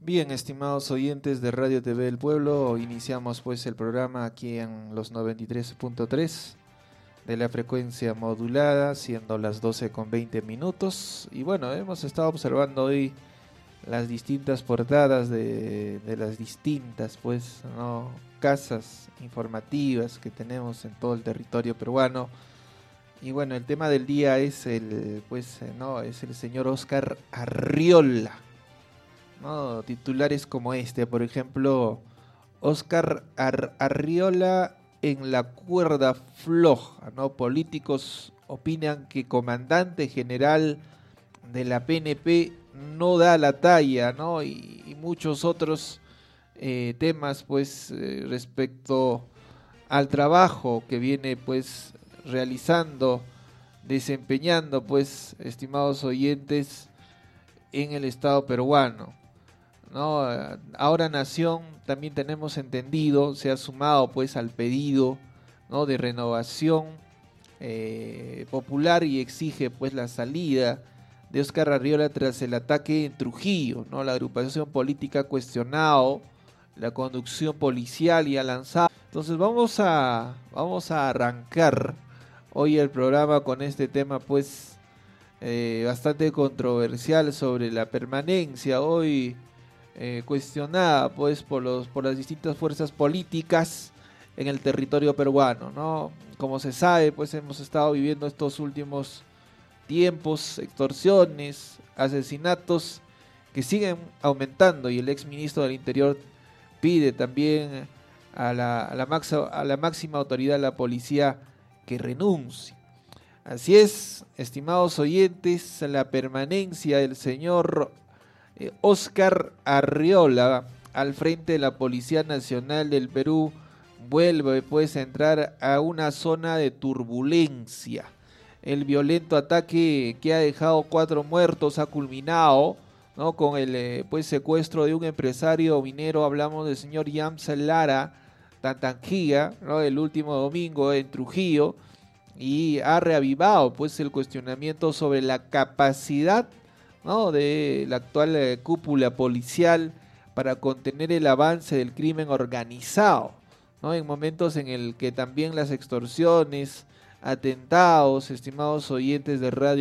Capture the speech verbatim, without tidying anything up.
Bien, estimados oyentes de Radio T V El Pueblo, iniciamos pues el programa aquí en los noventa y tres punto tres de la frecuencia modulada, siendo las doce con veinte minutos. Y bueno, hemos estado observando hoy las distintas portadas de, de las distintas pues, ¿no? casas informativas que tenemos en todo el territorio peruano. Y bueno, el tema del día es el pues no es el señor Óscar Arriola. ¿No? Titulares como este, por ejemplo, Óscar Ar Arriola en la cuerda floja, ¿no? Políticos opinan que comandante general de la P N P no da la talla, ¿no? Y, y muchos otros eh, temas, pues, eh, respecto al trabajo que viene, pues, realizando, desempeñando, pues, estimados oyentes, en el Estado peruano. ¿No? Ahora Nación también tenemos entendido, se ha sumado pues al pedido, ¿no? de renovación eh, popular y exige pues la salida de Óscar Arriola tras el ataque en Trujillo, ¿no? La agrupación política ha cuestionado la conducción policial y ha lanzado. Entonces vamos a vamos a arrancar hoy el programa con este tema pues eh, bastante controversial sobre la permanencia hoy Eh, cuestionada pues por los por las distintas fuerzas políticas en el territorio peruano, ¿no? Como se sabe, pues hemos estado viviendo estos últimos tiempos extorsiones, asesinatos que siguen aumentando, y el ex ministro del Interior pide también a la, a la, maxa, a la máxima autoridad de la policía que renuncie. Así es, estimados oyentes, la permanencia del señor Eh, Óscar Arriola al frente de la Policía Nacional del Perú vuelve pues a entrar a una zona de turbulencia. El violento ataque que ha dejado cuatro muertos ha culminado, ¿no? con el eh, pues secuestro de un empresario minero. Hablamos del señor Yamsel Lara Tantanquilla, ¿no? el último domingo en Trujillo, y ha reavivado pues el cuestionamiento sobre la capacidad, ¿no? de la actual eh, cúpula policial para contener el avance del crimen organizado, ¿no? en momentos en el que también las extorsiones, atentados, estimados oyentes de radio